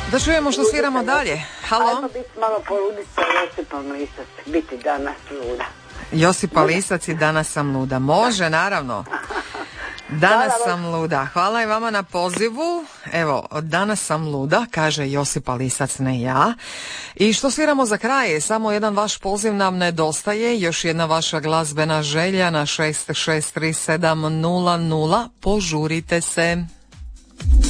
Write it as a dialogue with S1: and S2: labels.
S1: Da čujemo što sviramo dalje. Halo?
S2: Ajmo biti malo poludica Josipom Lisac, biti danas luda.
S1: Josipa Lisac i Danas sam luda. Može, naravno. Danas sam luda. Hvala i vama na pozivu. Evo, danas sam luda, kaže Josipa Lisac, ne ja. I što sviramo za kraj? Samo jedan vaš poziv nam nedostaje. Još jedna vaša glazbena želja na 663700. Požurite se.